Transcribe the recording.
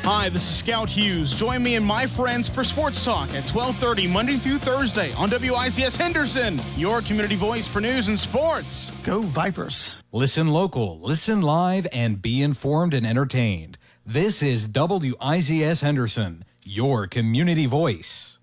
Hi, this is Scout Hughes. Join me and my friends for Sports Talk at 12:30 Monday through Thursday on WICS Henderson, your community voice for news and sports. Go Vipers. Listen local, listen live, and be informed and entertained. This is WICS Henderson, your community voice.